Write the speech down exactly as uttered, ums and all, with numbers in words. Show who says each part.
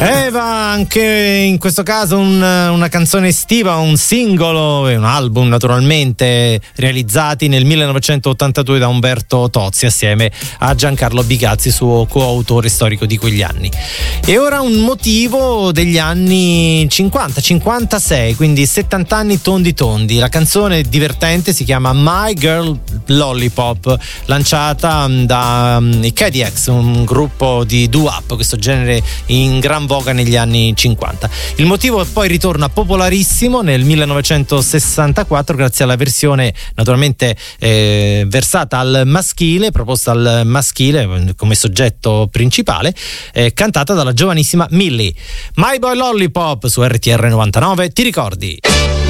Speaker 1: Eva, anche in questo caso un, una canzone estiva, un singolo e un album naturalmente realizzati nel millenovecentottantadue da Umberto Tozzi assieme a Giancarlo Bigazzi, suo coautore storico di quegli anni. E ora un motivo degli anni cinquanta cinquantasei, quindi settanta anni tondi tondi. La canzone divertente si chiama My Girl Lollipop, lanciata dai Cadillacs, un gruppo di doo-wop, questo genere in gran voga negli anni cinquanta. Il motivo poi ritorna popolarissimo nel millenovecentosessantaquattro grazie alla versione naturalmente eh, versata al maschile, proposta al maschile come soggetto principale, eh, cantata dalla giovanissima Milli. My Boy Lollipop su R T R novantanove, ti ricordi?